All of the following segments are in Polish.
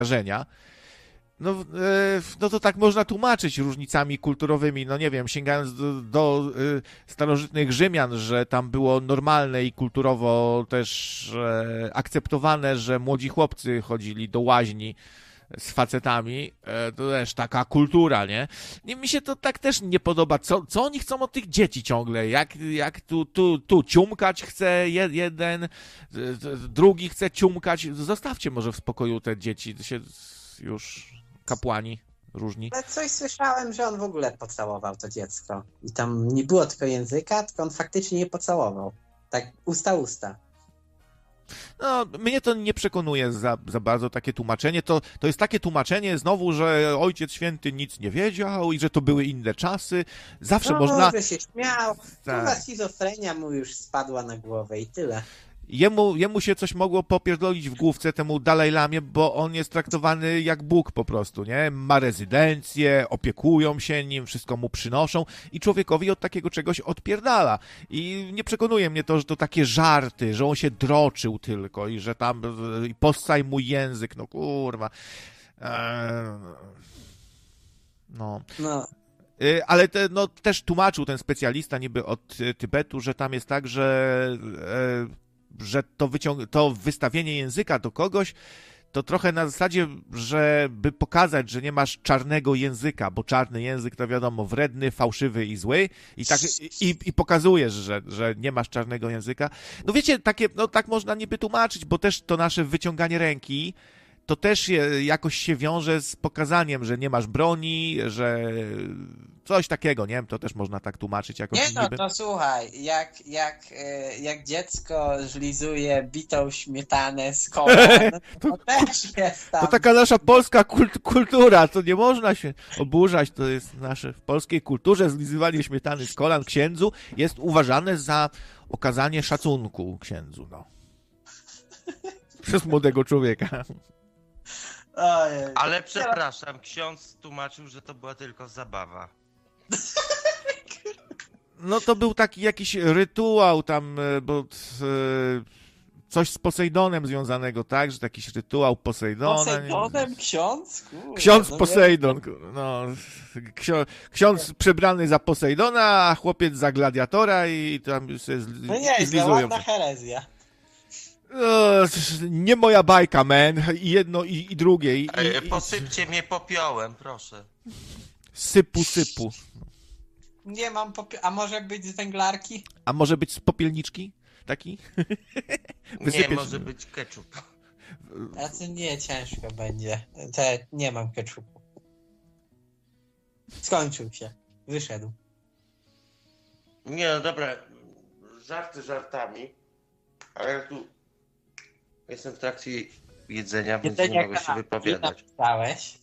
wyrażenia. No to tak można tłumaczyć różnicami kulturowymi, no nie wiem, sięgając do starożytnych Rzymian, że tam było normalne i kulturowo też akceptowane, że młodzi chłopcy chodzili do łaźni z facetami, to też taka kultura, nie? Mi się to tak też nie podoba. Co oni chcą od tych dzieci ciągle? Jak tu ciumkać chce jeden, drugi chce ciumkać. Zostawcie może w spokoju te dzieci, to się już kapłani różni. Ale coś słyszałem, że on w ogóle pocałował to dziecko. I tam nie było tylko języka, tylko on faktycznie je pocałował. Tak usta. No, mnie to nie przekonuje za bardzo takie tłumaczenie. To jest takie tłumaczenie znowu, że Ojciec Święty nic nie wiedział i że to były inne czasy. Zawsze można... że się śmiał. Tak. Chyba schizofrenia mu już spadła na głowę i tyle. Jemu się coś mogło popierdolić w główce, temu Dalajlamie, bo on jest traktowany jak Bóg po prostu, nie? Ma rezydencję, opiekują się nim, wszystko mu przynoszą i człowiekowi od takiego czegoś odpierdala. I nie przekonuje mnie to, że to takie żarty, że on się droczył tylko i że tam possaj mu język, no kurwa. No. Ale też tłumaczył ten specjalista niby od Tybetu, że tam jest tak, że to wystawienie języka do kogoś to trochę na zasadzie, żeby pokazać, że nie masz czarnego języka, bo czarny język to wiadomo wredny, fałszywy i zły i tak i pokazujesz, że nie masz czarnego języka. No wiecie, tak można niby tłumaczyć, bo też to nasze wyciąganie ręki to też jakoś się wiąże z pokazaniem, że nie masz broni, że coś takiego, nie wiem, to też można tak tłumaczyć jakoś. Nie no, to słuchaj, jak dziecko żlizuje bitą śmietanę z kolan, to też jest tam. To taka nasza polska kultura, to nie można się oburzać, to jest nasze w polskiej kulturze zlizywanie śmietany z kolan księdzu jest uważane za okazanie szacunku księdzu, no. Przez młodego człowieka. Ojej. Ale przepraszam, ksiądz tłumaczył, że to była tylko zabawa. No to był taki jakiś rytuał tam, bo coś z Posejdonem związanego, tak? Że jakiś rytuał Posejdona. Posejdonem ksiądz? Kurde, ksiądz Posejdon. No, ksiądz przebrany za Posejdona, a chłopiec za gladiatora i tam się no nie, jest ładna herezja. Nie moja bajka, man. I jedno, i drugie. Posypcie mnie popiołem, proszę. Sypu. Nie mam a może być z węglarki? A może być z popielniczki? Taki? Nie, może być ketchup. A to nie, ciężko będzie. Nie mam ketchupu. Skończył się. Wyszedł. Nie, no dobra. Żarty żartami. Ale ja tu jestem w trakcie jedzenia, więc nie mogę się wypowiadać. Napisałeś.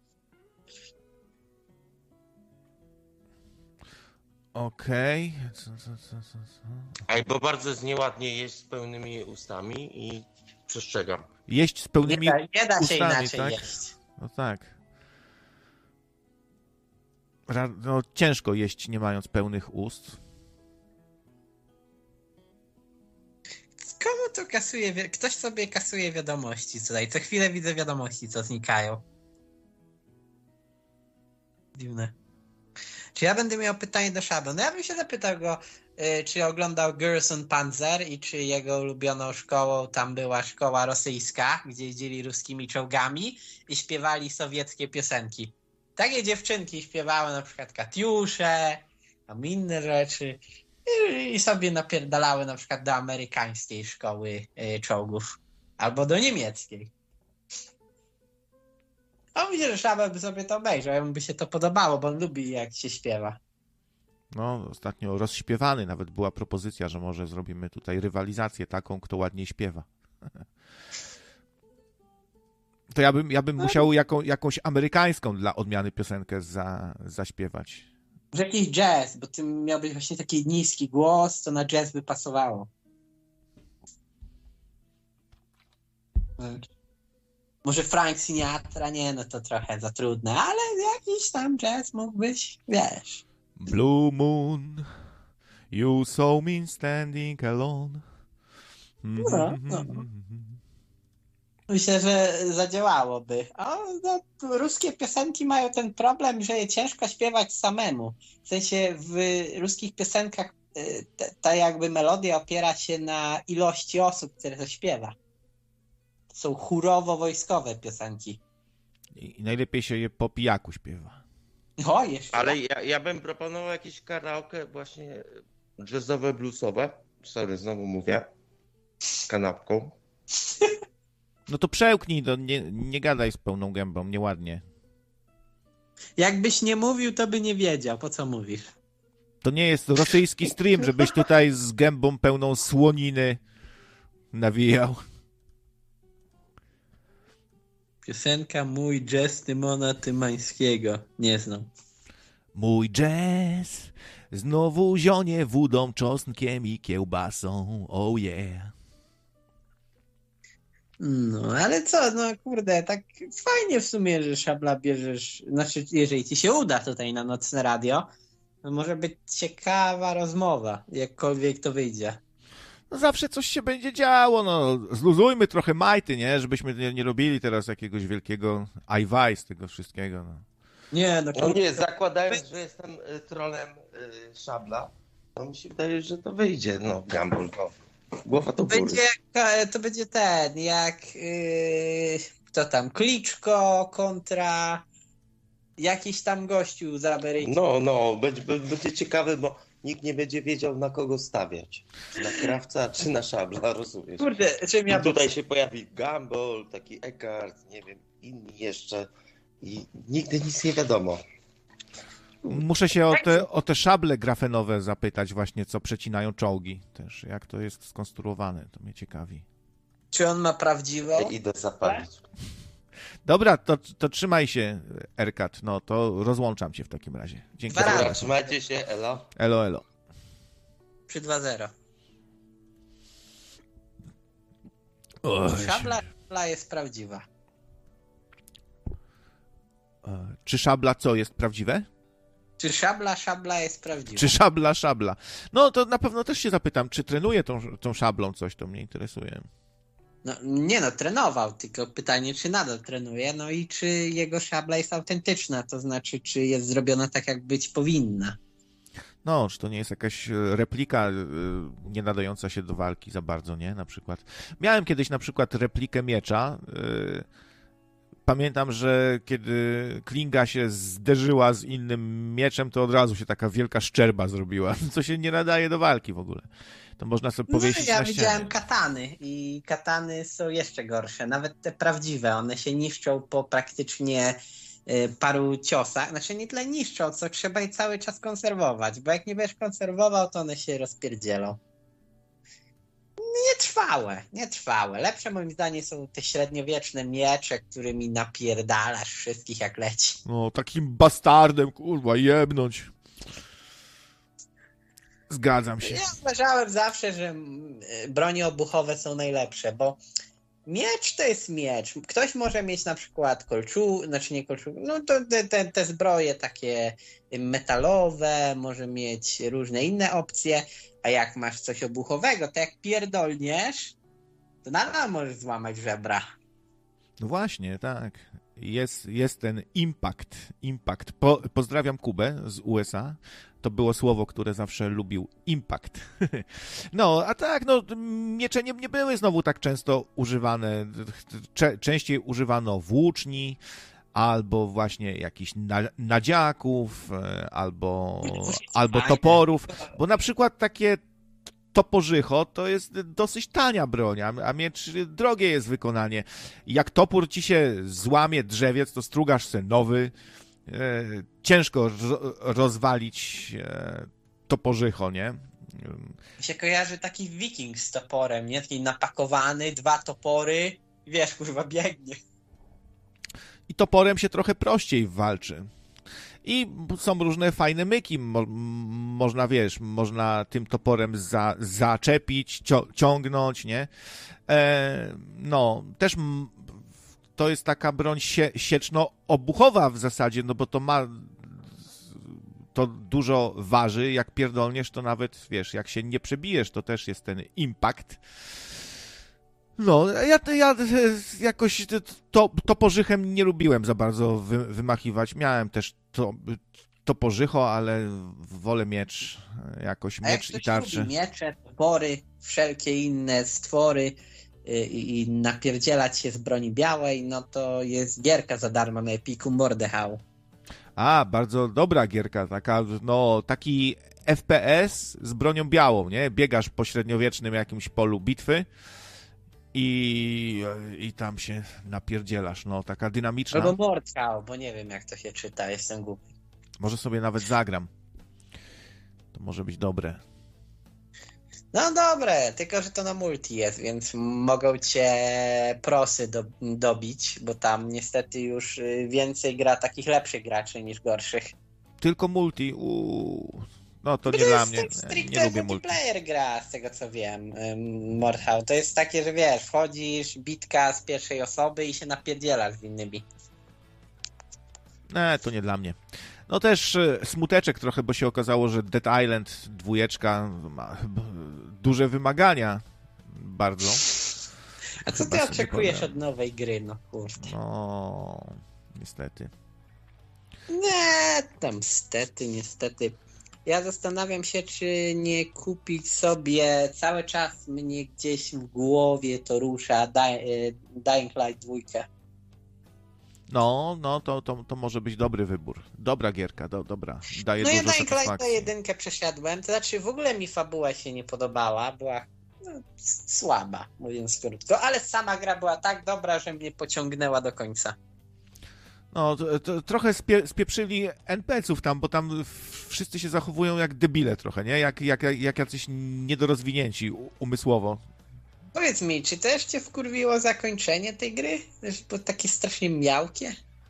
Okej. Okay. Bo bardzo jest nieładnie jeść z pełnymi ustami i przestrzegam. Jeść z pełnymi nie da się ustami, inaczej tak? jeść. No tak. No ciężko jeść nie mając pełnych ust. Komu to kasuje? Ktoś sobie kasuje wiadomości tutaj. Co chwilę widzę wiadomości, co znikają. Dziwne. Czy ja będę miał pytanie do Shadow? No ja bym się zapytał go, czy oglądał Girls on Panzer i czy jego ulubioną szkołą tam była szkoła rosyjska, gdzie jeździli ruskimi czołgami i śpiewali sowieckie piosenki. Takie dziewczynki śpiewały na przykład Katiusze, tam inne rzeczy i sobie napierdalały na przykład do amerykańskiej szkoły czołgów albo do niemieckiej. A myślę, że Szabel by sobie to obejrzał, jemu by się to podobało, bo on lubi jak się śpiewa. No, ostatnio rozśpiewany nawet była propozycja, że może zrobimy tutaj rywalizację taką, kto ładniej śpiewa. To ja bym musiał jakąś amerykańską dla odmiany piosenkę zaśpiewać. Może jakiś jazz, bo ty miałbyś właśnie taki niski głos, to na jazz by pasowało. Może Frank Sinatra, nie, no to trochę za trudne, ale jakiś tam jazz mógłbyś, wiesz. Blue moon, you saw me standing alone. No. Myślę, że zadziałałoby. No, ruskie piosenki mają ten problem, że je ciężko śpiewać samemu. W sensie w ruskich piosenkach ta jakby melodia opiera się na ilości osób, które to śpiewa. To są chórowo-wojskowe piosenki. I najlepiej się je po pijaku śpiewa. O, jeszcze. Ale ja bym proponował jakieś karaoke właśnie jazzowe, bluesowe. Sorry, znowu mówię. Kanapką. No to przełknij, nie gadaj z pełną gębą, nieładnie. Jakbyś nie mówił, to by nie wiedział, po co mówisz. To nie jest rosyjski stream, żebyś tutaj z gębą pełną słoniny nawijał. Piosenka Mój jazz Tymona Tymańskiego. Nie znam. Mój jazz znowu zionie wódą, czosnkiem i kiełbasą. Oh yeah. No, ale co, no kurde, tak fajnie w sumie, że Szabla bierzesz, znaczy jeżeli ci się uda tutaj na Nocne Radio, to może być ciekawa rozmowa, jakkolwiek to wyjdzie. No zawsze coś się będzie działo, no zluzujmy trochę majty, nie? Żebyśmy nie robili teraz jakiegoś wielkiego ajwaj z tego wszystkiego, no. Nie, no No nie, zakładając, że jestem trolem Szabla, to mi się wydaje, że to wyjdzie, no Gumball, no. Głowa to to będzie ten, jak kto tam, Kliczko kontra jakiś tam gościu z Ameryki. No, będzie ciekawe, bo nikt nie będzie wiedział, na kogo stawiać. Czy na Krawca, czy na Szabla, rozumiesz? Kurde, czym ja... I tutaj się pojawi Gumball, taki Eckhart, nie wiem, inni jeszcze i nigdy nic nie wiadomo. Muszę się o te szable grafenowe zapytać właśnie, co przecinają czołgi też. Jak to jest skonstruowane, to mnie ciekawi. Czy on ma prawdziwą? Idę zapalić. Dobra, to trzymaj się, Erkat. No to rozłączam cię w takim razie. Dzięki. Dobra, trzymajcie się, elo. Elo, elo. Przy 2-0. Szabla jest prawdziwa. Czy szabla co jest prawdziwe? Czy szabla jest prawdziwa? Czy szabla? No to na pewno też się zapytam, czy trenuje tą szablą coś, to mnie interesuje. No, nie no, trenował, tylko pytanie, czy nadal trenuje, no i czy jego szabla jest autentyczna, to znaczy, czy jest zrobiona tak, jak być powinna. No, czy to nie jest jakaś replika nie nadająca się do walki za bardzo, nie? Na przykład. Miałem kiedyś na przykład replikę miecza. Pamiętam, że kiedy klinga się zderzyła z innym mieczem, to od razu się taka wielka szczerba zrobiła, co się nie nadaje do walki w ogóle. To można sobie powiesić na ścianie. Ja widziałem katany i katany są jeszcze gorsze, nawet te prawdziwe, one się niszczą po praktycznie paru ciosach, znaczy nie tyle niszczą, co trzeba je cały czas konserwować, bo jak nie będziesz konserwował, to one się rozpierdzielą. Nietrwałe. Lepsze moim zdaniem są te średniowieczne miecze, którymi napierdalasz wszystkich jak leci. No, takim bastardem, kurwa, jebnąć. Zgadzam się. Ja uważałem zawsze, że bronie obuchowe są najlepsze, bo miecz to jest miecz. Ktoś może mieć na przykład no to te zbroje takie metalowe, może mieć różne inne opcje, a jak masz coś obuchowego, to jak pierdolniesz, to nadal możesz złamać żebra. No właśnie, tak. Jest ten impact. Pozdrawiam Kubę z USA. To było słowo, które zawsze lubił. Impact. No, a tak, no, miecze nie były znowu tak często używane. Częściej używano włóczni, albo właśnie jakichś nadziaków, albo toporów. Bo na przykład takie toporzycho to jest dosyć tania broń, a miecz drogie jest wykonanie. Jak topór ci się złamie drzewiec, to strugasz se nowy. Ciężko rozwalić toporzycho, nie? Mi się kojarzy taki wiking z toporem, nie? Taki napakowany, 2 topory, wiesz, kurwa, biegnie. I toporem się trochę prościej walczy. I są różne fajne myki. Można tym toporem zaczepić, ciągnąć, nie? No, też to jest taka broń sieczno-obuchowa w zasadzie, no bo to dużo waży, jak pierdolniesz, to nawet, wiesz, jak się nie przebijesz, to też jest ten impact. No, ja jakoś toporzychem nie lubiłem za bardzo wymachiwać. Miałem też toporzycho, ale wolę miecz, jakoś miecz i tarczę. Lubi miecze, topory, wszelkie inne stwory i napierdzielać się z broni białej, no to jest gierka za darmo na Epiku Mordehau. Bardzo dobra gierka, taki FPS z bronią białą, nie? Biegasz po średniowiecznym jakimś polu bitwy i tam się napierdzielasz, taka dynamiczna. Albo Mordhau, bo nie wiem jak to się czyta, jestem głupi. Może sobie nawet zagram. To może być dobre. No dobre, tylko że to na multi jest, więc mogą cię prosy dobić, bo tam niestety już więcej gra takich lepszych graczy niż gorszych. Tylko multi, no to nie dla mnie, nie lubię multi. Multiplayer gra, z tego co wiem, Mordhau. To jest takie, że wiesz, wchodzisz, bitka z pierwszej osoby i się napierdzielasz z innymi. To nie dla mnie. No też smuteczek trochę, bo się okazało, że Dead Island 2 ma duże wymagania. Bardzo. A co ty oczekujesz od nowej gry, no kurde? No, niestety. Nie, tam niestety. Ja zastanawiam się, czy nie kupić sobie, cały czas mnie gdzieś w głowie to rusza, Dying Light 2. No, to może być dobry wybór. Dobra gierka, dobra. Daje dużo satysfakcji. No ja Dying Light 1 przeszedłem, to znaczy w ogóle mi fabuła się nie podobała, była słaba, mówiąc krótko, ale sama gra była tak dobra, że mnie pociągnęła do końca. No, to trochę spieprzyli NPC-ów tam, bo tam wszyscy się zachowują jak debile trochę, nie? Jak jacyś niedorozwinięci umysłowo. Powiedz mi, czy też cię wkurwiło zakończenie tej gry? Było takie strasznie miałkie?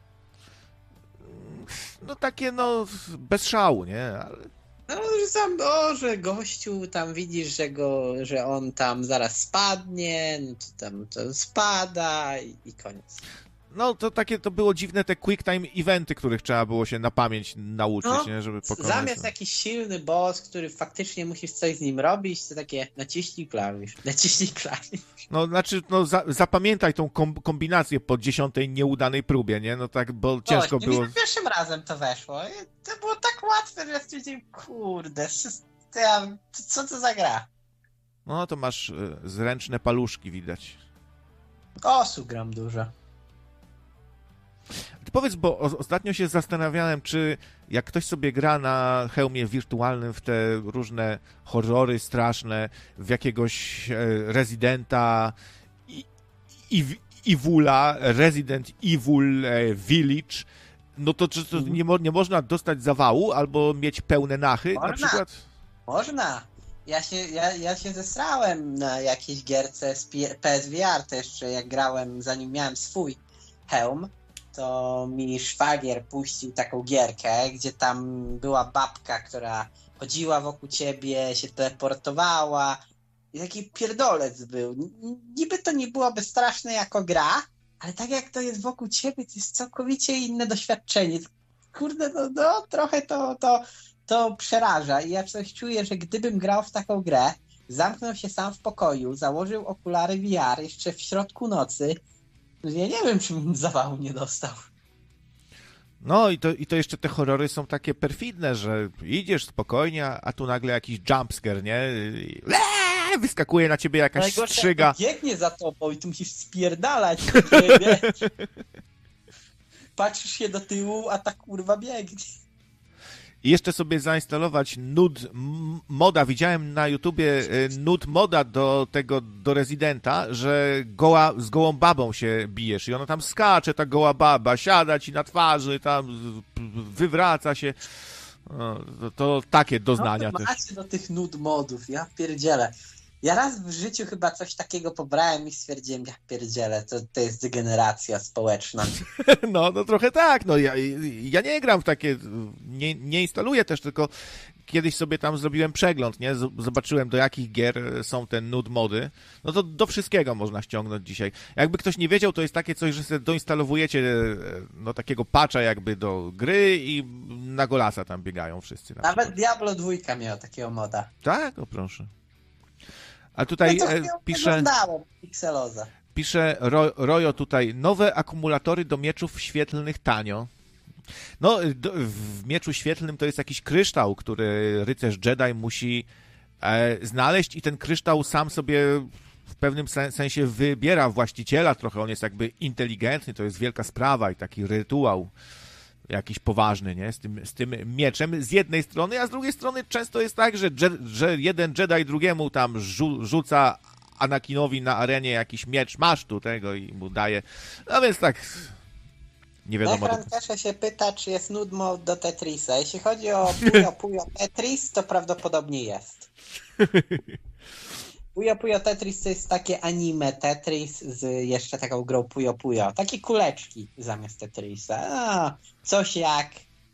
No takie, bez szału, nie? Ale... że gościu tam widzisz, że on tam zaraz spadnie, no to tam to spada i koniec. No to było dziwne te quick time eventy, których trzeba było się na pamięć nauczyć, nie? Żeby pokonać. Zamiast jakiś silny boss, który faktycznie musisz coś z nim robić, to takie naciśnij klawisz. No znaczy, zapamiętaj tą kombinację po 10. nieudanej próbie, nie? No tak, bo ciężko było. Mi pierwszym razem to weszło. To było tak łatwe, że stwierdziłem, kurde, co to za gra? No to masz zręczne paluszki, widać. Osu gram dużo. Ty powiedz, bo ostatnio się zastanawiałem, czy jak ktoś sobie gra na hełmie wirtualnym w te różne horrory straszne, w jakiegoś Residenta Evila, Resident Evil Village, no to czy to nie można dostać zawału albo mieć pełne nachy na przykład? Można. Ja się zesrałem na jakiejś gierce z PSVR też, jak grałem, zanim miałem swój hełm. To mi szwagier puścił taką gierkę, gdzie tam była babka, która chodziła wokół ciebie, się teleportowała i taki pierdolec był. Niby to nie byłoby straszne jako gra, ale tak jak to jest wokół ciebie, to jest całkowicie inne doświadczenie. Kurde, trochę to przeraża i ja coś czuję, że gdybym grał w taką grę, zamknął się sam w pokoju, założył okulary VR jeszcze w środku nocy, ja nie wiem, czy bym zawału nie dostał. No i to jeszcze te horrory są takie perfidne, że idziesz spokojnie, a tu nagle jakiś jumpscare, nie? Wyskakuje na ciebie jakaś strzyga. Biegnie za tobą i tu musisz spierdalać. Patrzysz się do tyłu, a ta kurwa biegnie. I jeszcze sobie zainstalować moda. Widziałem na YouTubie moda do Residenta, że z gołą babą się bijesz i ona tam skacze, ta goła baba, siada ci na twarzy, tam wywraca się. To takie doznania też. Macie do tych modów, ja pierdzielę. Ja raz w życiu chyba coś takiego pobrałem i stwierdziłem, ja pierdzielę, to jest degeneracja społeczna. No trochę tak, ja nie gram w takie, nie instaluję też, tylko kiedyś sobie tam zrobiłem przegląd, nie? Zobaczyłem, do jakich gier są te mody. No to do wszystkiego można ściągnąć dzisiaj. Jakby ktoś nie wiedział, to jest takie coś, że sobie doinstalowujecie takiego patcha jakby do gry i na golasa tam biegają wszyscy. Nawet Diablo 2 miała takiego moda. Tak? O proszę. A tutaj pisze... Pixeloza. Pisze Rojo tutaj, nowe akumulatory do mieczów świetlnych tanio. No, w mieczu świetlnym to jest jakiś kryształ, który rycerz Jedi musi znaleźć i ten kryształ sam sobie w pewnym sensie wybiera właściciela trochę. On jest jakby inteligentny, to jest wielka sprawa i taki rytuał jakiś poważny, nie? Z tym mieczem z jednej strony, a z drugiej strony często jest tak, że jeden Jedi drugiemu tam rzuca Anakinowi na arenie jakiś miecz, masz tu tego i mu daje. No więc tak, nie wiadomo. Kasia się pyta, czy jest nude mode do Tetrisa. Jeśli chodzi o Puyo Tetris, to prawdopodobnie jest. Puyo Tetris to jest takie anime Tetris z jeszcze taką grą Puyo. Takie kuleczki zamiast Tetrisa. Coś jak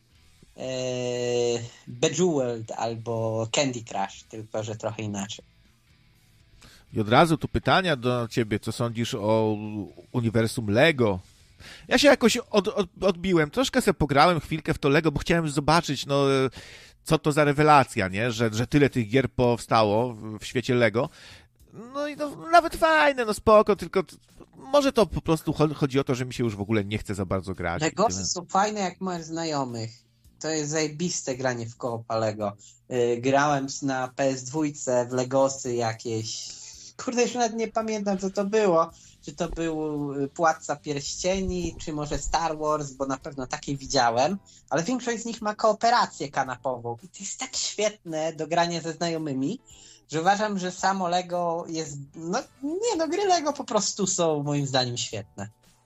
Bejeweled albo Candy Crush, tylko że trochę inaczej. I od razu tu pytania do ciebie, co sądzisz o uniwersum Lego? Ja się jakoś odbiłem, troszkę sobie pograłem chwilkę w to Lego, bo chciałem zobaczyć, no, co to za rewelacja, nie? Że tyle tych gier powstało w świecie Lego. No i no, nawet fajne, no spoko, tylko może to po prostu chodzi o to, że mi się już w ogóle nie chce za bardzo grać. Legosy są fajne, jak masz znajomych. To jest zajebiste granie w koopa Lego. Grałem na PS2 w Legosy jakieś. Kurde, już nawet nie pamiętam, co to było. Czy to był Władca Pierścieni, czy może Star Wars, bo na pewno takie widziałem. Ale większość z nich ma kooperację kanapową. I to jest tak świetne do grania ze znajomymi, że uważam, że samo Lego jest... gry Lego po prostu są moim zdaniem świetne.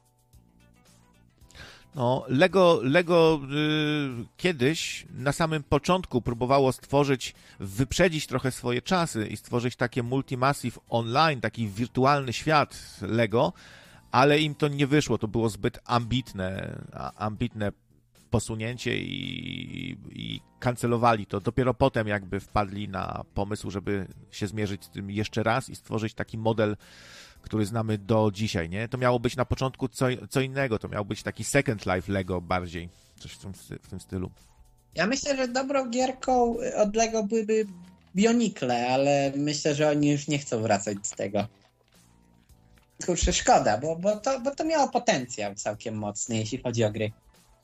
No, Lego kiedyś na samym początku próbowało wyprzedzić trochę swoje czasy i stworzyć takie Multimassive Online, taki wirtualny świat Lego, ale im to nie wyszło, to było zbyt ambitne posunięcie i kancelowali to. Dopiero potem jakby wpadli na pomysł, żeby się zmierzyć z tym jeszcze raz i stworzyć taki model, który znamy do dzisiaj, nie? To miało być na początku co innego, to miał być taki Second Life Lego bardziej, coś w tym stylu. Ja myślę, że dobrą gierką od Lego byłyby Bionicle, ale myślę, że oni już nie chcą wracać z tego. Kurczę, szkoda, bo to miało potencjał całkiem mocny, jeśli chodzi o gry.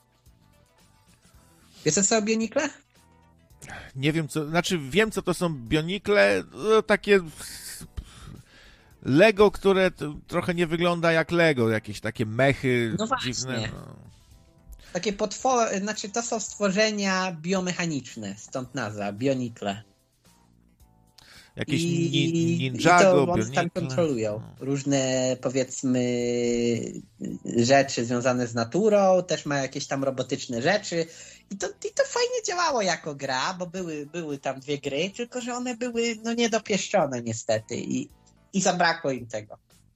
Wiesz co o Bionicle? Nie wiem wiem co to są Bionicle, no, takie Lego, które trochę nie wygląda jak Lego, jakieś takie mechy dziwne. No. Takie potwory, to są stworzenia biomechaniczne, stąd nazwa, Bionicle. Jakieś Ninjago, Bionicle. One tam kontrolują różne, powiedzmy, rzeczy związane z naturą, też ma jakieś tam robotyczne rzeczy. I to fajnie działało jako gra, bo były tam 2 gry, tylko że one były niedopieszczone niestety i zabrakło im tego.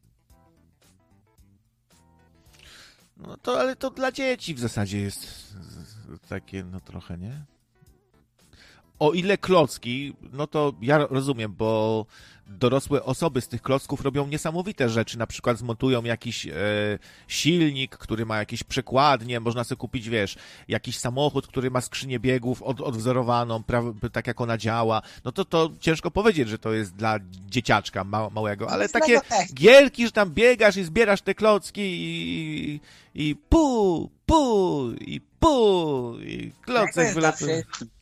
No to, ale to dla dzieci w zasadzie jest takie, trochę, nie? O ile klocki, no to ja rozumiem, bo dorosłe osoby z tych klocków robią niesamowite rzeczy, na przykład zmontują jakiś silnik, który ma jakieś przekładnie, można sobie kupić, jakiś samochód, który ma skrzynię biegów odwzorowaną, tak jak ona działa, no to ciężko powiedzieć, że to jest dla dzieciaczka małego, ale takie gierki, że tam biegasz i zbierasz te klocki i klocek wylatuje.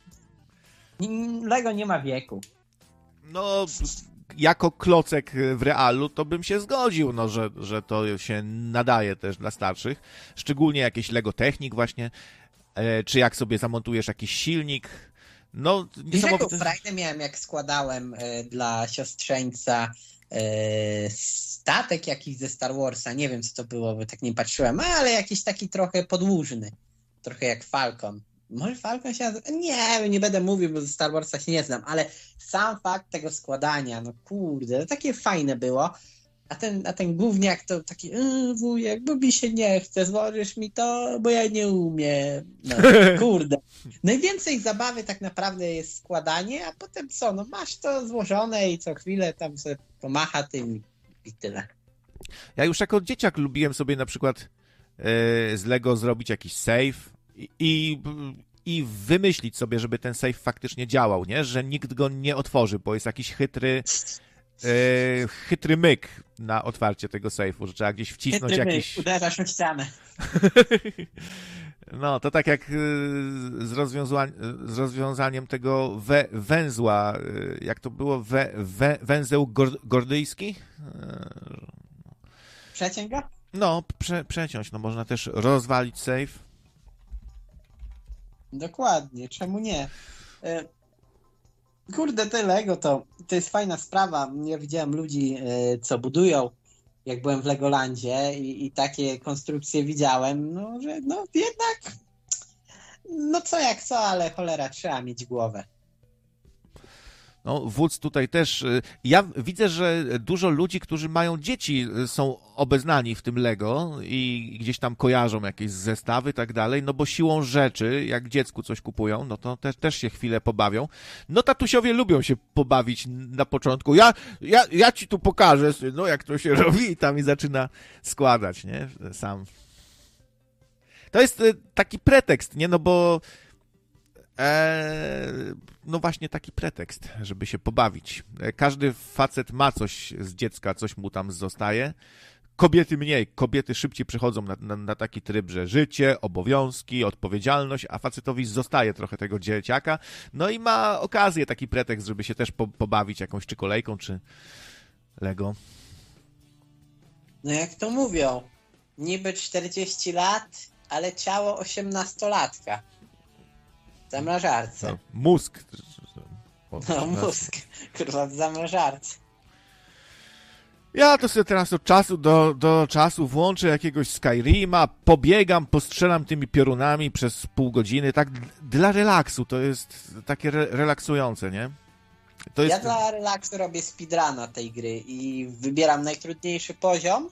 Lego nie ma wieku. No, jako klocek w realu, to bym się zgodził, że to się nadaje też dla starszych. Szczególnie jakieś Lego Technik właśnie, czy jak sobie zamontujesz jakiś silnik. No, niesamowite. Frajdę miałem, jak składałem dla siostrzeńca statek jakiś ze Star Warsa. Nie wiem, co to było, bo tak nie patrzyłem, ale jakiś taki trochę podłużny. Trochę jak Falcon. Może Falcon się nazywa? Nie będę mówił, bo ze Star Warsa się nie znam, ale sam fakt tego składania, kurde, takie fajne było. A ten gówniak to taki, wujek, bo mi się nie chce, złożysz mi to, bo ja nie umiem. Kurde. Najwięcej zabawy tak naprawdę jest składanie, a potem co, masz to złożone i co chwilę tam sobie pomacha tym i tyle. Ja już jako dzieciak lubiłem sobie na przykład z Lego zrobić jakiś save, i wymyślić sobie, żeby ten save faktycznie działał, nie? Że nikt go nie otworzy, bo jest jakiś chytry chytry myk na otwarcie tego sejfu, że trzeba gdzieś wcisnąć Chytry jakiś... myk, uderzasz w ścianę. No, to tak jak z rozwiązaniem tego węzła, jak to było, węzeł gordyjski? Przeciąg go? No, przeciąć, no można też rozwalić safe. Dokładnie, czemu nie? Kurde, te Lego to jest fajna sprawa. Ja widziałem ludzi, co budują, jak byłem w Legolandzie i takie konstrukcje widziałem, no, że no jednak, no co jak co, ale cholera, trzeba mieć głowę. No, wódz tutaj też. Ja widzę, że dużo ludzi, którzy mają dzieci, są obeznani w tym Lego i gdzieś tam kojarzą jakieś zestawy i tak dalej, no bo siłą rzeczy, jak dziecku coś kupują, no to też się chwilę pobawią. No tatusiowie lubią się pobawić na początku. Ja ci tu pokażę, no jak to się robi i tam i zaczyna składać, nie? Sam. To jest taki pretekst, nie? No bo no właśnie taki pretekst, żeby się pobawić. Każdy facet ma coś z dziecka, coś mu tam zostaje. Kobiety mniej. Kobiety szybciej przechodzą na taki tryb, że życie, obowiązki, odpowiedzialność, a facetowi zostaje trochę tego dzieciaka. No i ma okazję, taki pretekst, żeby się też pobawić jakąś czy kolejką, czy Lego. No jak to mówią, niby 40 lat, ale ciało 18-latka. W zamrażarce. No, mózg. No, mózg. Kurwa, w zamrażarce. Ja to sobie teraz od czasu do czasu włączę jakiegoś Skyrima, pobiegam, postrzelam tymi piorunami przez pół godziny, tak dla relaksu, to jest takie relaksujące, nie? To jest... Ja dla relaksu robię speedruna tej gry i wybieram najtrudniejszy poziom,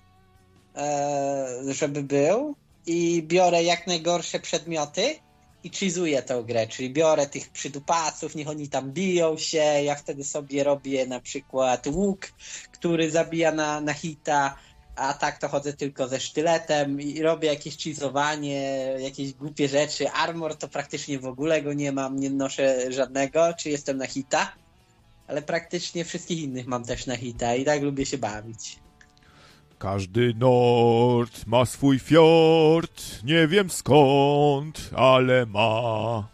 żeby był, i biorę jak najgorsze przedmioty i cheezuję tę grę, czyli biorę tych przydupasów, niech oni tam biją się, ja wtedy sobie robię na przykład łuk, który zabija na hita, a tak to chodzę tylko ze sztyletem i robię jakieś cheezowanie, jakieś głupie rzeczy. Armor to praktycznie w ogóle go nie mam, nie noszę żadnego, czy jestem na hita, ale praktycznie wszystkich innych mam też na hita i tak lubię się bawić. Każdy nord ma swój fiord, nie wiem skąd, ale ma.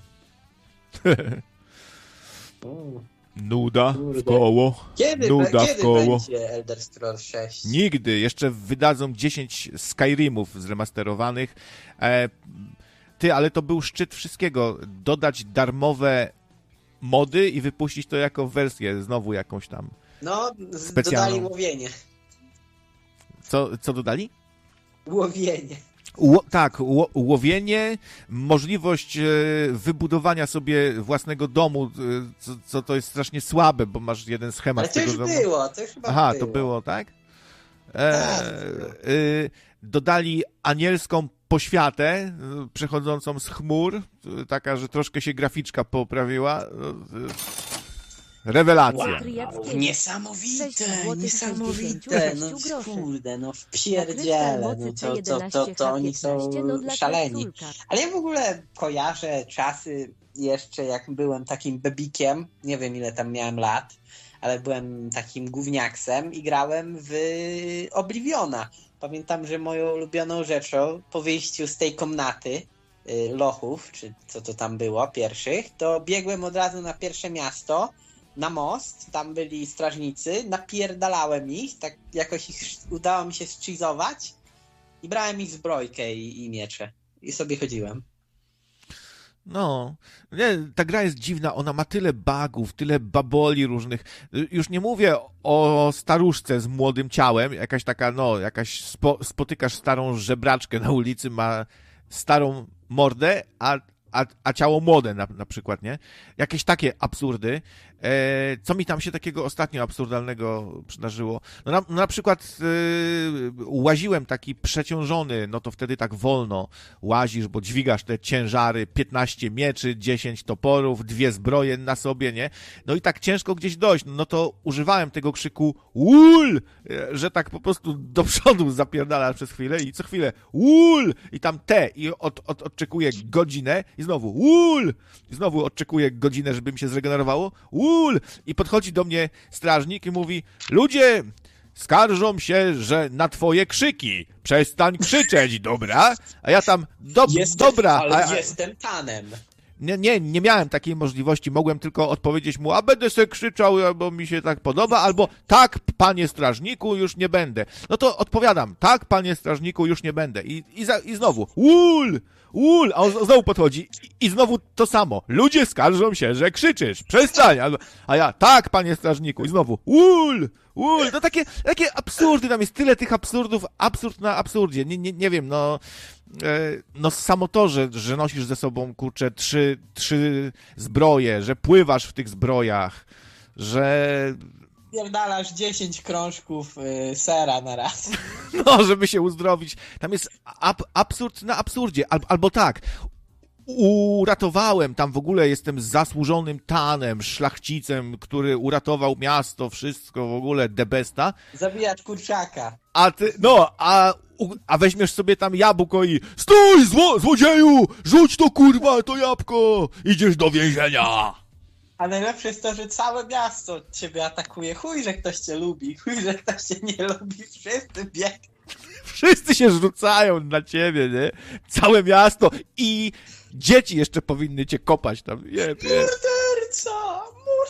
Nuda w koło. Kiedy będzie Elder Scrolls 6? Nigdy. Jeszcze wydadzą 10 Skyrimów zremasterowanych. Ale to był szczyt wszystkiego. Dodać darmowe mody i wypuścić to jako wersję znowu jakąś tam specjalną. Dodali łowienie. Co dodali? Łowienie. Łowienie, możliwość wybudowania sobie własnego domu, co to jest strasznie słabe, bo masz jeden schemat. Ale to już domu. było, to już chyba Aha, było. To było, tak? Dodali anielską poświatę przechodzącą z chmur, taka, że troszkę się graficzka poprawiła. Rewelacja. Wow, niesamowite. No kurde, no wpierdziele. To oni są szaleni. Ale ja w ogóle kojarzę czasy jeszcze, jak byłem takim bebikiem, nie wiem ile tam miałem lat, ale byłem takim gówniaksem i grałem w Obliviona. Pamiętam, że moją ulubioną rzeczą po wyjściu z tej komnaty lochów, czy co to tam było, pierwszych, to biegłem od razu na pierwsze miasto, na most, tam byli strażnicy, napierdalałem ich, tak jakoś ich udało mi się zcheezować i brałem ich zbrojkę i miecze i sobie chodziłem. No, nie, ta gra jest dziwna, ona ma tyle bugów, tyle baboli różnych. Już nie mówię o staruszce z młodym ciałem, jakaś taka, spotykasz starą żebraczkę na ulicy, ma starą mordę, a ciało młode na przykład, nie? Jakieś takie absurdy. Co mi tam się takiego ostatnio absurdalnego przydarzyło? Na przykład łaziłem taki przeciążony, no to wtedy tak wolno łazisz, bo dźwigasz te ciężary, 15 mieczy, 10 toporów, 2 zbroje na sobie, nie? No i tak ciężko gdzieś dojść, no to używałem tego krzyku ul, że tak po prostu do przodu zapierdala przez chwilę i co chwilę ul i tam i odczekuję godzinę i znowu ul i znowu odczekuję godzinę, żeby mi się zregenerowało, I podchodzi do mnie strażnik i mówi, ludzie skarżą się, że na twoje krzyki. Przestań krzyczeć, dobra? A ja tam, dobra. Ale jestem Tanem. Nie miałem takiej możliwości, mogłem tylko odpowiedzieć mu, a będę sobie krzyczał, bo mi się tak podoba, albo tak, panie strażniku, już nie będę. No to odpowiadam, tak, panie strażniku, już nie będę. I znowu, a on znowu podchodzi i znowu to samo. Ludzie skarżą się, że krzyczysz, przestań. A ja, tak, panie strażniku, i znowu, no takie absurdy, tam jest tyle tych absurdów, absurd na absurdzie. Nie wiem, no samo to, że nosisz ze sobą, kurczę, trzy zbroje, że pływasz w tych zbrojach, że... Pierdalasz 10 krążków sera na raz. No, żeby się uzdrowić. Tam jest absurd na absurdzie. Albo tak, uratowałem, tam w ogóle jestem zasłużonym Tanem, szlachcicem, który uratował miasto, wszystko w ogóle, the besta. Zabijać kurczaka. A ty, a weźmiesz sobie tam jabłko i stój, złodzieju, rzuć to kurwa, to jabłko, idziesz do więzienia. A najlepsze jest to, że całe miasto ciebie atakuje. Chuj, że ktoś cię lubi, chuj, że ktoś cię nie lubi, wszyscy biegną. Wszyscy się rzucają na ciebie, nie? Całe miasto i dzieci jeszcze powinny cię kopać tam. Morderca!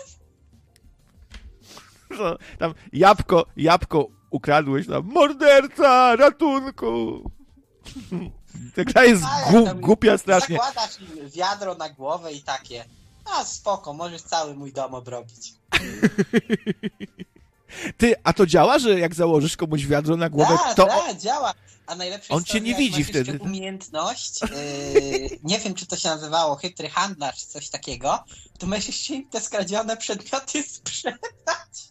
No, tam jabłko ukradłeś tam. Morderca! Ratunku! Ta gra jest głupia strasznie. Zakładasz im wiadro na głowę i takie. A spoko, możesz cały mój dom obrobić. Ty, a to działa, że jak założysz komuś wiadro na głowę, to... Tak, działa. A najlepsze on jest cię nie widzi wtedy. Umiejętność, nie wiem, czy to się nazywało chytry handlarz, czy coś takiego, to możesz im te skradzione przedmioty sprzedać.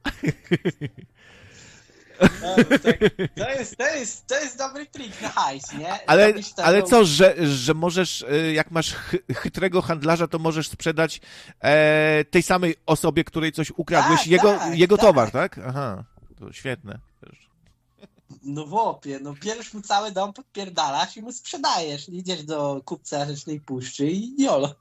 No, to jest dobry trik na hajs, nie? Ale co, że możesz, jak masz chytrego handlarza, to możesz sprzedać tej samej osobie, której coś ukradłeś, jego towar, tak? Aha, to świetne. No chłopie, bierzesz mu cały dom, podpierdalasz i mu sprzedajesz. Idziesz do kupca Rzecznej Puszczy i jolo.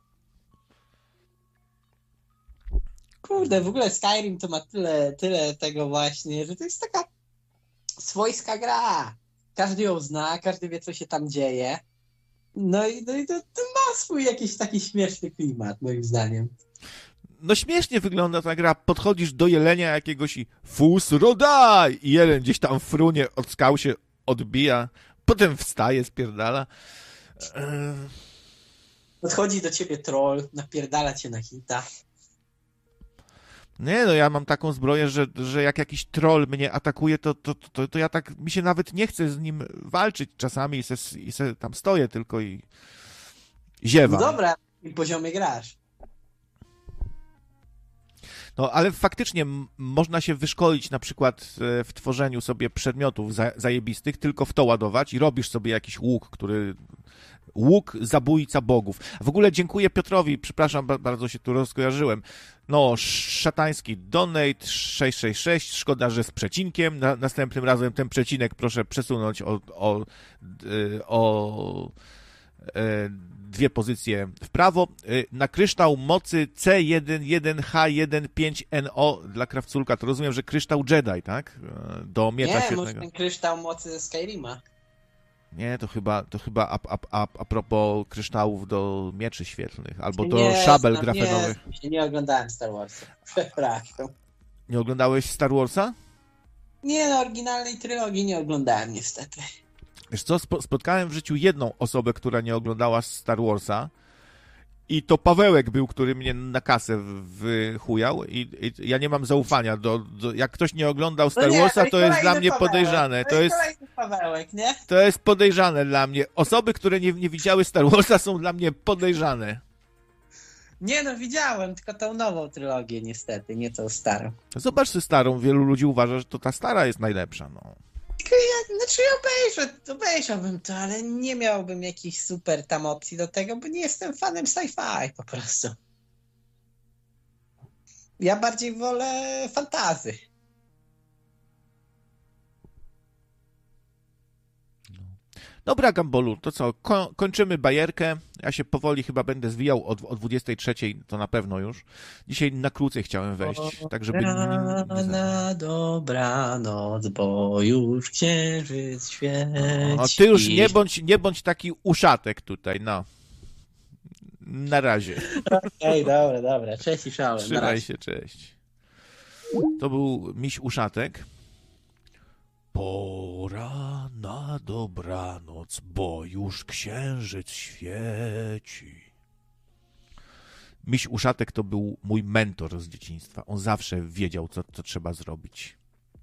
Kurde, w ogóle Skyrim to ma tyle tego właśnie, że to jest taka swojska gra. Każdy ją zna, każdy wie, co się tam dzieje. No i to ma swój jakiś taki śmieszny klimat, moim zdaniem. No śmiesznie wygląda ta gra. Podchodzisz do jelenia jakiegoś i fus rodaj! I jeleń gdzieś tam frunie, od skał się odbija, potem wstaje, spierdala. Podchodzi do ciebie troll, napierdala cię na hita. Nie, ja mam taką zbroję, że jak jakiś troll mnie atakuje, to ja tak, mi się nawet nie chce z nim walczyć czasami i se tam stoję tylko i ziewam. No dobra, w jakim poziomie grasz? No, ale faktycznie można się wyszkolić na przykład w tworzeniu sobie przedmiotów zajebistych, tylko w to ładować i robisz sobie jakiś łuk zabójca bogów. W ogóle dziękuję Piotrowi, przepraszam, bardzo się tu rozkojarzyłem. No, szatański donate 666, szkoda, że z przecinkiem. Następnym razem ten przecinek proszę przesunąć o 2 pozycje w prawo. Na kryształ mocy C11H15NO dla Krawculka. To rozumiem, że kryształ Jedi, tak? Do miecza świetlnego. Nie, może ten kryształ mocy ze Skyrima. Nie, to chyba a propos kryształów do mieczy świetlnych, albo do szabel grafenowych. Nie oglądałem Star Warsa. Przepraszam. Nie oglądałeś Star Warsa? Nie, oryginalnej trylogii nie oglądałem niestety. Wiesz co, spotkałem w życiu jedną osobę, która nie oglądała Star Warsa i to Pawełek był, który mnie na kasę wychujał i ja nie mam zaufania jak ktoś nie oglądał Star Warsa, to jest dla mnie podejrzane. To jest Pawełek, nie? To jest podejrzane dla mnie. Osoby, które nie widziały Star Warsa, są dla mnie podejrzane. Nie, widziałem, tylko tą nową trylogię niestety, nie tą starą. Zobacz sobie starą, wielu ludzi uważa, że to ta stara jest najlepsza, no. Obejrzałbym to, ale nie miałbym jakichś super tam opcji do tego, bo nie jestem fanem sci-fi po prostu. Ja bardziej wolę fantasy. Dobra, Gambolu, to co? Kończymy bajerkę. Ja się powoli chyba będę zwijał o 23, to na pewno już. Dzisiaj na krócej chciałem wejść, tak żeby... Dobranoc, bo już księżyc świeci. O, ty już nie bądź taki uszatek tutaj, no. Na razie. Okej, dobra. Cześć i szałem. Trzymaj się, cześć. To był miś uszatek. Pora na dobranoc, bo już księżyc świeci. Miś uszatek to był mój mentor z dzieciństwa. On zawsze wiedział, co trzeba zrobić.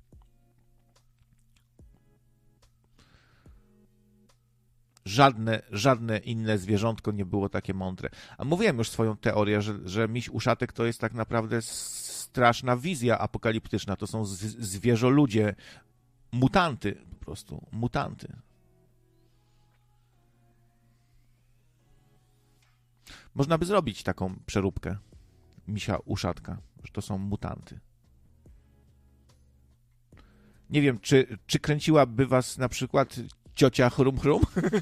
Żadne inne zwierzątko nie było takie mądre. A mówiłem już swoją teorię, że miś uszatek to jest tak naprawdę straszna wizja apokaliptyczna. To są zwierzoludzie, mutanty po prostu, mutanty. Można by zrobić taką przeróbkę misia uszatka, że to są mutanty. Nie wiem, czy kręciłaby was na przykład ciocia Chrum Chrum?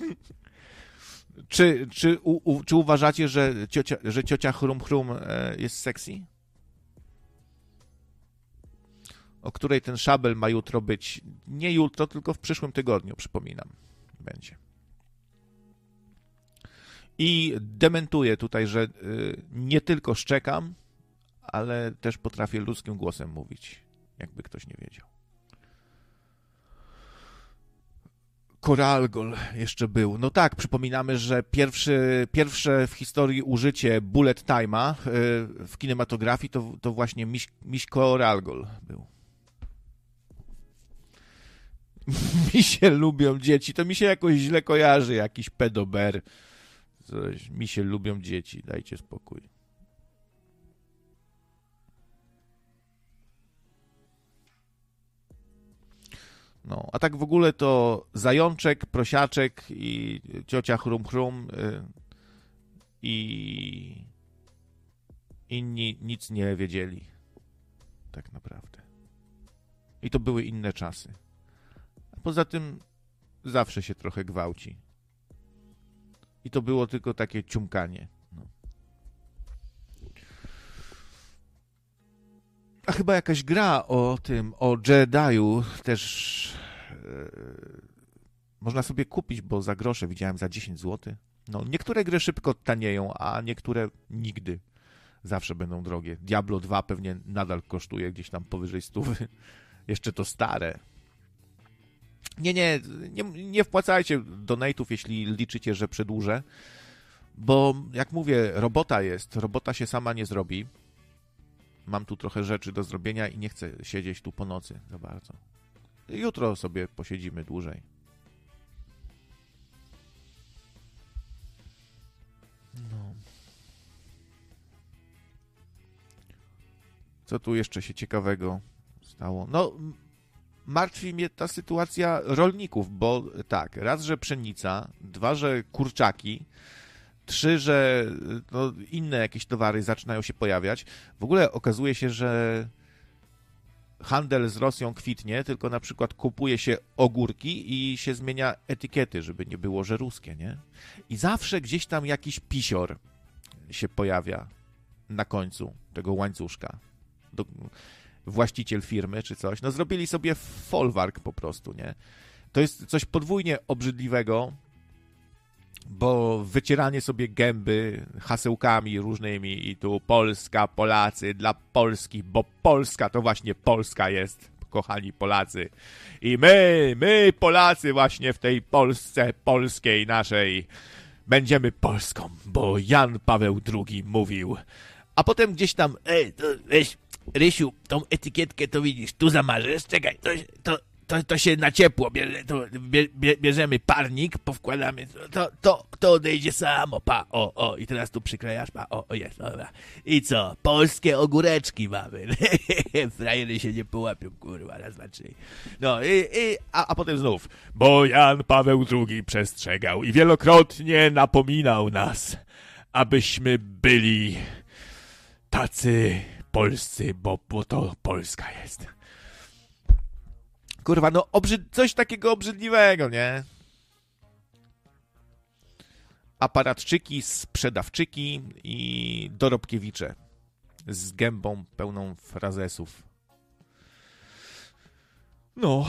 Czy uważacie, że ciocia Chrum Chrum jest sexy? O której ten szabel ma jutro być? Nie jutro, tylko w przyszłym tygodniu, przypominam. Będzie. I dementuję tutaj, że nie tylko szczekam, ale też potrafię ludzkim głosem mówić, jakby ktoś nie wiedział. Koralgol jeszcze był. No tak, przypominamy, że pierwsze w historii użycie bullet time'a w kinematografii to właśnie miś Koralgol był. Misie lubią dzieci. To mi się jakoś źle kojarzy, jakiś pedober. Coś, misie lubią dzieci. Dajcie spokój. No, a tak w ogóle to zajączek, prosiaczek i ciocia Chrum Chrum i inni nic nie wiedzieli. Tak naprawdę. I to były inne czasy. A poza tym zawsze się trochę gwałci. I to było tylko takie ciumkanie. No. A chyba jakaś gra o Jediu też można sobie kupić, bo za grosze widziałem za 10 zł. No, niektóre gry szybko tanieją, a niektóre nigdy. Zawsze będą drogie. Diablo 2 pewnie nadal kosztuje gdzieś tam powyżej 100. Jeszcze to stare. Nie wpłacajcie donate'ów, jeśli liczycie, że przedłużę, bo jak mówię, robota się sama nie zrobi. Mam tu trochę rzeczy do zrobienia i nie chcę siedzieć tu po nocy za bardzo. Jutro sobie posiedzimy dłużej. No. Co tu jeszcze się ciekawego stało? No, martwi mnie ta sytuacja rolników, bo tak, raz, że pszenica, dwa, że kurczaki, trzy, że no, inne jakieś towary zaczynają się pojawiać. W ogóle okazuje się, że handel z Rosją kwitnie, tylko na przykład kupuje się ogórki i się zmienia etykiety, żeby nie było, że ruskie, nie? I zawsze gdzieś tam jakiś pisior się pojawia na końcu tego łańcuszka. Właściciel firmy czy coś. No zrobili sobie folwark po prostu, nie? To jest coś podwójnie obrzydliwego, bo wycieranie sobie gęby hasełkami różnymi i tu Polska, Polacy, dla Polski, bo Polska to właśnie Polska jest, kochani Polacy. I my Polacy właśnie w tej Polsce polskiej naszej będziemy Polską, bo Jan Paweł II mówił. A potem gdzieś tam, to weź, Rysiu, tą etykietkę to widzisz, tu zamarzesz, czekaj, to się na ciepło bierzemy parnik, powkładamy, to odejdzie samo, i teraz tu przyklejasz, jest, dobra. I co? Polskie ogóreczki mamy. Frajery się nie połapią, kurwa, raz, dwa, trzy. No a potem znów, bo Jan Paweł II przestrzegał i wielokrotnie napominał nas, abyśmy byli tacy polscy, bo to Polska jest. Kurwa, no coś takiego obrzydliwego, nie? aparatczyki, sprzedawczyki i dorobkiewicze z gębą pełną frazesów. No.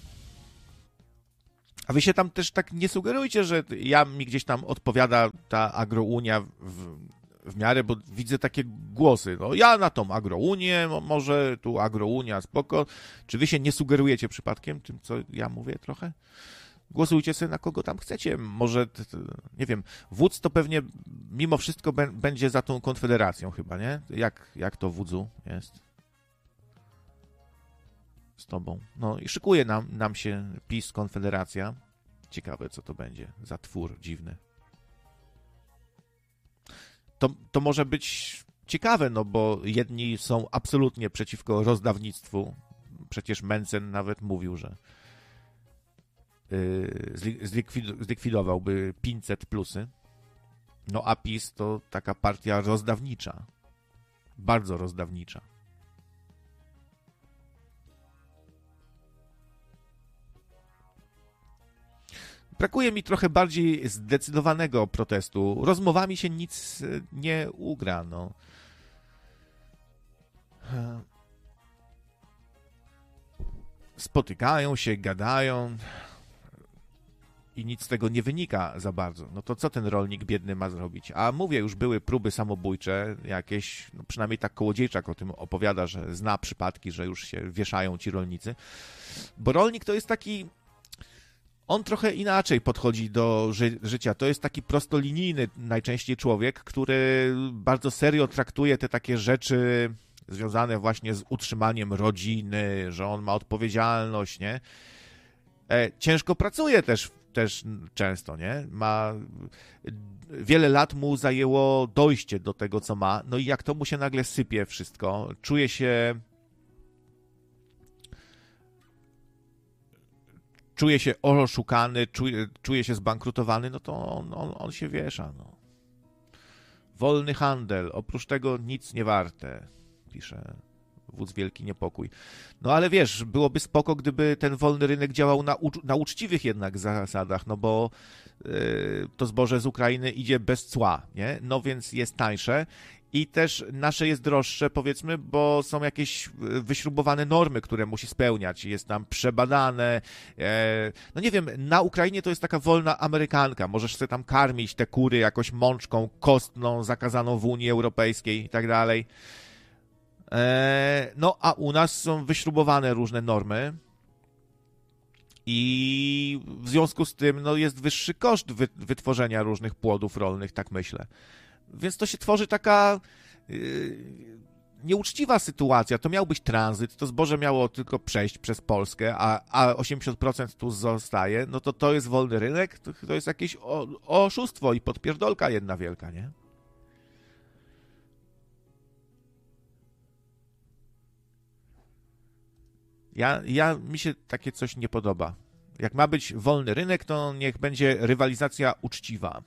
A wy się tam też tak nie sugerujcie, że mi gdzieś tam odpowiada ta agrounia w miarę, bo widzę takie głosy. No ja na tą agrounię, może tu agrounia, spoko. Czy wy się nie sugerujecie przypadkiem tym, co ja mówię trochę? Głosujcie sobie na kogo tam chcecie. Może, nie wiem, wódz to pewnie mimo wszystko będzie za tą Konfederacją chyba, nie? Jak to, wódzu, jest? Z tobą. No i szykuje nam się PiS, Konfederacja. Ciekawe, co to będzie za twór dziwny. To może być ciekawe, no bo jedni są absolutnie przeciwko rozdawnictwu. Przecież Mencen nawet mówił, że zlikwidowałby 500+. No a PiS to taka partia rozdawnicza. Bardzo rozdawnicza. Brakuje mi trochę bardziej zdecydowanego protestu. Rozmowami się nic nie ugra, no. Spotykają się, gadają i nic z tego nie wynika za bardzo. No to co ten rolnik biedny ma zrobić? A mówię, już były próby samobójcze jakieś, no przynajmniej tak Kołodziejczak o tym opowiada, że zna przypadki, że już się wieszają ci rolnicy. Bo rolnik to jest taki... On trochę inaczej podchodzi do życia. To jest taki prostolinijny najczęściej człowiek, który bardzo serio traktuje te takie rzeczy związane właśnie z utrzymaniem rodziny, że on ma odpowiedzialność, nie? Ciężko pracuje też często, nie? Wiele lat mu zajęło dojście do tego, co ma. No i jak to mu się nagle sypie wszystko, czuje się oszukany, czuje się zbankrutowany, no to on się wiesza. No. Wolny handel, oprócz tego nic nie warte, pisze wódz Wielki Niepokój. No ale wiesz, byłoby spoko, gdyby ten wolny rynek działał na uczciwych jednak zasadach, no bo to zboże z Ukrainy idzie bez cła, nie? No więc jest tańsze. I też nasze jest droższe, powiedzmy, bo są jakieś wyśrubowane normy, które musi spełniać. Jest tam przebadane. No nie wiem, na Ukrainie to jest taka wolna amerykanka. Możesz sobie tam karmić te kury jakoś mączką kostną, zakazaną w Unii Europejskiej i tak dalej. No a u nas są wyśrubowane różne normy. I w związku z tym no, jest wyższy koszt wytworzenia różnych płodów rolnych, tak myślę. Więc to się tworzy taka nieuczciwa sytuacja. To miał być tranzyt, to zboże miało tylko przejść przez Polskę, a 80% tu zostaje. No to jest wolny rynek, to jest jakieś oszustwo i podpierdolka jedna wielka, nie? Mi się takie coś nie podoba. Jak ma być wolny rynek, to niech będzie rywalizacja uczciwa.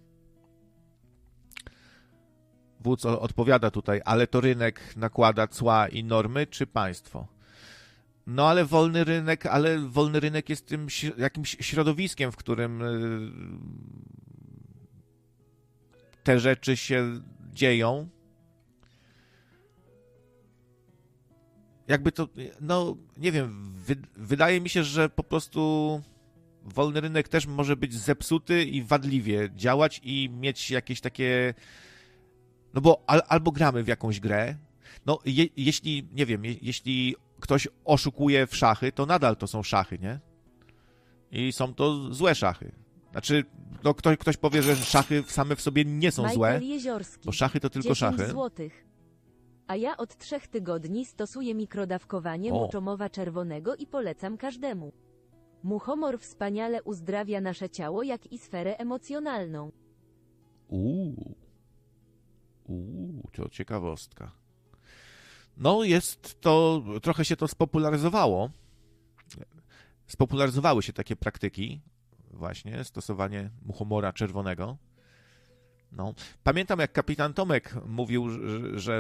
Wódz odpowiada tutaj, ale to rynek nakłada cła i normy, czy państwo? No ale wolny rynek jest tym jakimś środowiskiem, w którym te rzeczy się dzieją. Jakby to, no nie wiem, wydaje mi się, że po prostu wolny rynek też może być zepsuty i wadliwie działać i mieć jakieś takie... No bo albo gramy w jakąś grę, no jeśli, nie wiem, jeśli ktoś oszukuje w szachy, to nadal to są szachy, nie? I są to złe szachy. Znaczy, no ktoś powie, że szachy same w sobie nie są złe, bo szachy to tylko szachy. Złotych. A ja od 3 tygodni stosuję mikrodawkowanie muczomowa czerwonego i polecam każdemu. Muchomor wspaniale uzdrawia nasze ciało, jak i sferę emocjonalną. To ciekawostka. No jest to, trochę się to spopularyzowało. Spopularyzowały się takie praktyki, właśnie stosowanie muchomora czerwonego. No. Pamiętam, jak kapitan Tomek mówił, że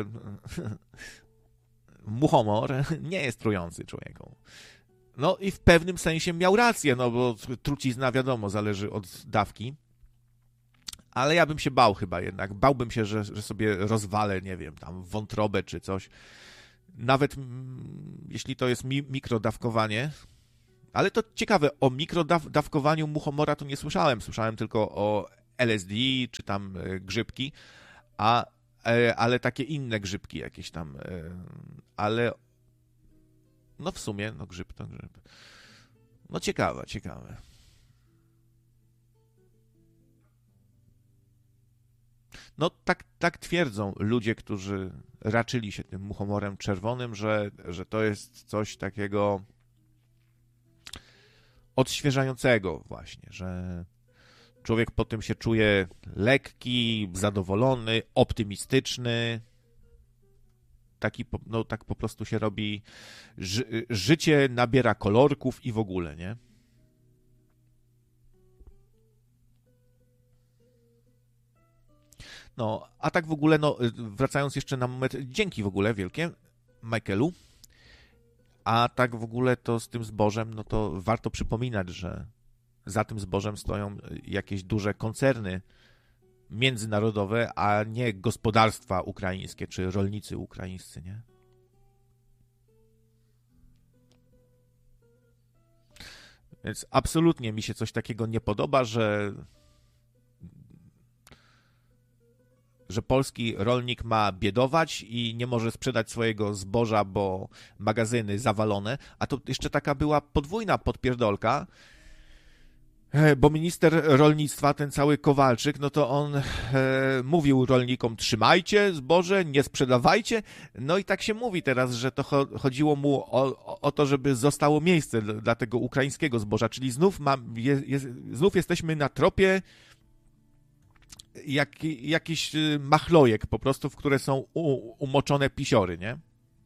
muchomor nie jest trujący człowieku. No i w pewnym sensie miał rację, no bo trucizna, wiadomo, zależy od dawki. Ale ja bym się bał chyba jednak. Bałbym się, że sobie rozwalę, nie wiem, tam wątrobę czy coś. Nawet jeśli to jest mikrodawkowanie. Ale to ciekawe, o mikrodawkowaniu muchomora to nie słyszałem. Słyszałem tylko o LSD czy tam grzybki, ale takie inne grzybki jakieś tam. Ale no w sumie, no grzyb to grzyb. No ciekawe. No tak twierdzą ludzie, którzy raczyli się tym muchomorem czerwonym, że to jest coś takiego odświeżającego właśnie, że człowiek po tym się czuje lekki, zadowolony, optymistyczny. Tak po prostu się robi, życie nabiera kolorków i w ogóle, nie? No, a tak w ogóle, no, wracając jeszcze na moment, dzięki w ogóle wielkie, Michaelu, a tak w ogóle to z tym zbożem, no to warto przypominać, że za tym zbożem stoją jakieś duże koncerny międzynarodowe, a nie gospodarstwa ukraińskie, czy rolnicy ukraińscy, nie? Więc absolutnie mi się coś takiego nie podoba, że polski rolnik ma biedować i nie może sprzedać swojego zboża, bo magazyny zawalone, a to jeszcze taka była podwójna podpierdolka, bo minister rolnictwa, ten cały Kowalczyk, no to on mówił rolnikom, trzymajcie zboże, nie sprzedawajcie, no i tak się mówi teraz, że to chodziło mu o to, żeby zostało miejsce dla tego ukraińskiego zboża, czyli znów jesteśmy na tropie jakiś machlojek po prostu, w które są umoczone pisiory, nie?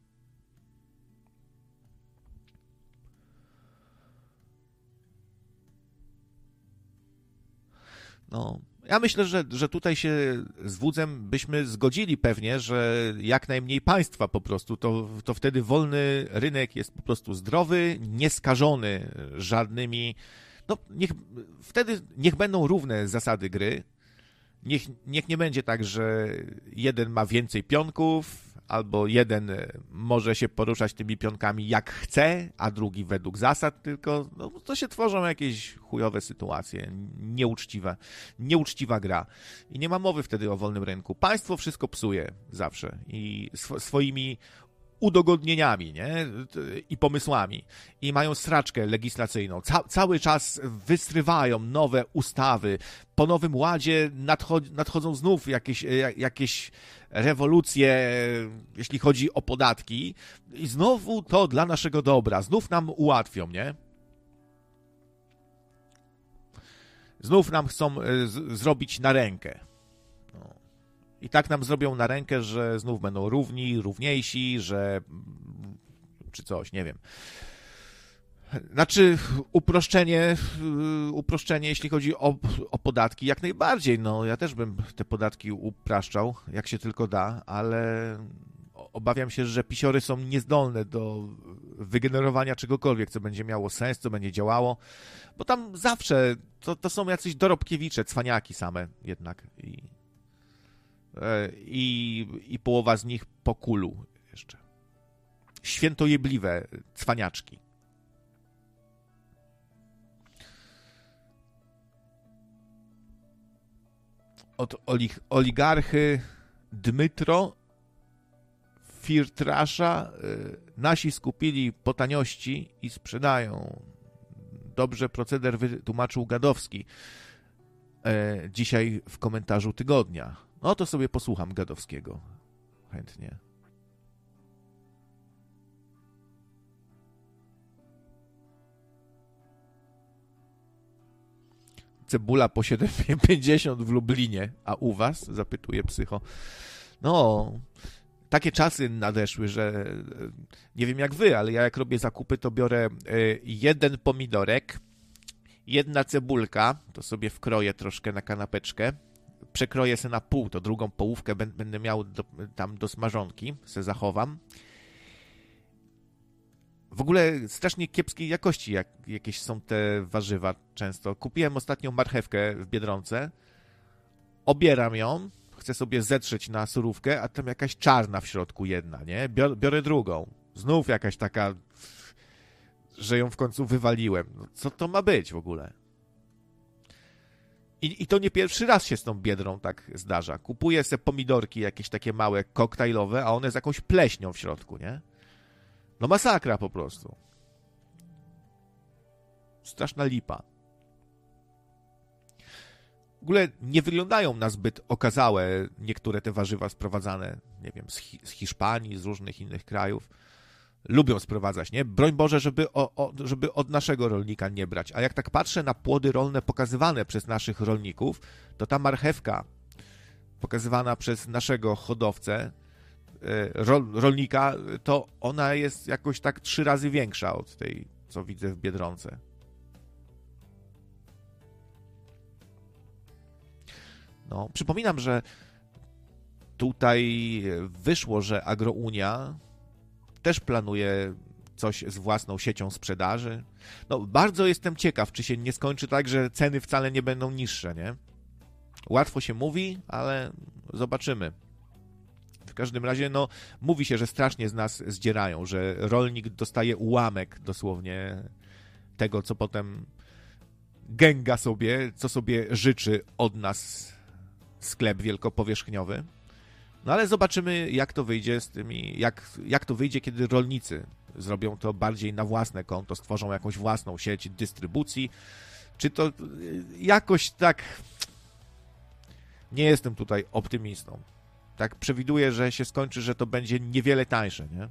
No, ja myślę, że tutaj się z Wudzem byśmy zgodzili pewnie, że jak najmniej państwa po prostu, to wtedy wolny rynek jest po prostu zdrowy, nieskażony żadnymi, no wtedy niech będą równe zasady gry. Niech nie będzie tak, że jeden ma więcej pionków, albo jeden może się poruszać tymi pionkami jak chce, a drugi według zasad, tylko no, to się tworzą jakieś chujowe sytuacje, nieuczciwa gra. I nie ma mowy wtedy o wolnym rynku. Państwo wszystko psuje zawsze i swoimi udogodnieniami, nie? I pomysłami. I mają sraczkę legislacyjną. Cały czas wysrywają nowe ustawy. Po Nowym Ładzie nadchodzą znów jakieś rewolucje, jeśli chodzi o podatki. I znowu to dla naszego dobra. Znów nam ułatwią, nie? Znów nam chcą zrobić na rękę. I tak nam zrobią na rękę, że znów będą równiejsi, czy coś, nie wiem. Znaczy, uproszczenie, jeśli chodzi o podatki, jak najbardziej. No, ja też bym te podatki upraszczał, jak się tylko da, ale obawiam się, że pisiory są niezdolne do wygenerowania czegokolwiek, co będzie miało sens, co będzie działało, bo tam zawsze to są jacyś dorobkiewicze, cwaniaki same jednak. I połowa z nich po kulu jeszcze. Świętojebliwe cwaniaczki. Od oligarchy Dmytro Firtrasza nasi skupili po taniości i sprzedają. Dobrze proceder wytłumaczył Gadowski dzisiaj w komentarzu tygodnia. No to sobie posłucham Gadowskiego. Chętnie. Cebula po 7,50 w Lublinie. A u was? Zapytuje Psycho. No, takie czasy nadeszły, że nie wiem jak wy, ale ja jak robię zakupy, to biorę jeden pomidorek, jedna cebulka, to sobie wkroję troszkę na kanapeczkę, przekroję se na pół, to drugą połówkę będę miał tam do smażonki, se zachowam. W ogóle strasznie kiepskiej jakości jakieś są te warzywa często. Kupiłem ostatnio marchewkę w Biedronce Obieram ją, chcę sobie zetrzeć na surówkę, a tam jakaś czarna w środku jedna, nie? Biorę drugą. Znów jakaś taka, że ją w końcu wywaliłem. No, co to ma być w ogóle? I to nie pierwszy raz się z tą biedrą tak zdarza. Kupuję se pomidorki jakieś takie małe, koktajlowe, a one z jakąś pleśnią w środku, nie? No masakra po prostu. Straszna lipa. W ogóle nie wyglądają na zbyt okazałe niektóre te warzywa sprowadzane, nie wiem, z Hiszpanii, z różnych innych krajów. Lubią sprowadzać, nie? Broń Boże, żeby od naszego rolnika nie brać. A jak tak patrzę na płody rolne pokazywane przez naszych rolników, to ta marchewka pokazywana przez naszego hodowcę, rolnika, to ona jest jakoś tak 3 razy większa od tej, co widzę w Biedronce. No, przypominam, że tutaj wyszło, że Agrounia też planuje coś z własną siecią sprzedaży. No, bardzo jestem ciekaw, czy się nie skończy tak, że ceny wcale nie będą niższe, nie? Łatwo się mówi, ale zobaczymy. W każdym razie, no, mówi się, że strasznie z nas zdzierają, że rolnik dostaje ułamek dosłownie tego, co potem gęga sobie, co sobie życzy od nas sklep wielkopowierzchniowy. No ale zobaczymy, jak to wyjdzie z tymi, jak to wyjdzie, kiedy rolnicy zrobią to bardziej na własne konto, stworzą jakąś własną sieć dystrybucji. Czy to jakoś tak... Nie jestem tutaj optymistą. Tak przewiduję, że się skończy, że to będzie niewiele tańsze, nie?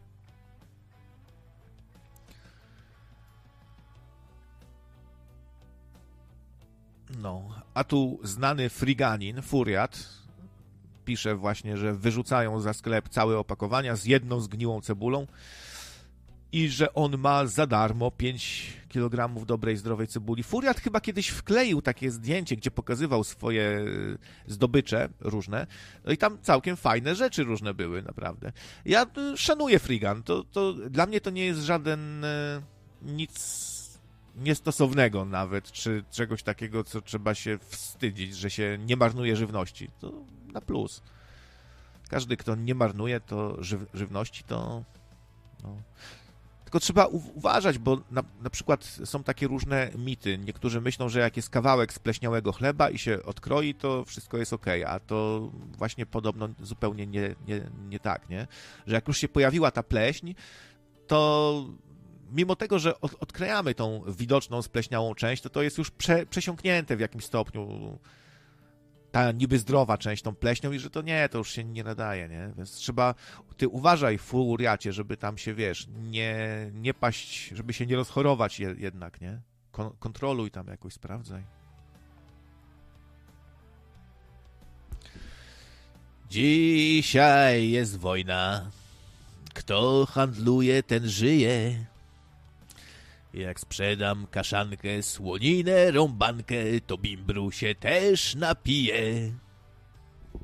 No, a tu znany Friganin, Furiat, pisze właśnie, że wyrzucają za sklep całe opakowania z jedną zgniłą cebulą i że on ma za darmo 5 kg dobrej, zdrowej cebuli. Furiat chyba kiedyś wkleił takie zdjęcie, gdzie pokazywał swoje zdobycze różne, no i tam całkiem fajne rzeczy różne były, naprawdę. Ja szanuję Frigan, to dla mnie to nie jest żaden nic niestosownego nawet, czy czegoś takiego, co trzeba się wstydzić, że się nie marnuje żywności. To na plus. Każdy, kto nie marnuje to żywności, to... No. Tylko trzeba uważać, bo na przykład są takie różne mity. Niektórzy myślą, że jak jest kawałek spleśniałego chleba i się odkroi, to wszystko jest okej, a to właśnie podobno zupełnie nie tak, nie? Że jak już się pojawiła ta pleśń, to mimo tego, że odkrajamy tą widoczną spleśniałą część, to jest już przesiąknięte w jakimś stopniu ta niby zdrowa część tą pleśnią i że to już się nie nadaje, nie? Więc trzeba, ty uważaj, Furiacie, żeby tam się, wiesz, nie paść, żeby się nie rozchorować jednak, nie? Kontroluj tam jakoś, sprawdzaj. Dzisiaj jest wojna. Kto handluje, ten żyje. Jak sprzedam kaszankę, słoninę, rąbankę, to bimbru się też napije.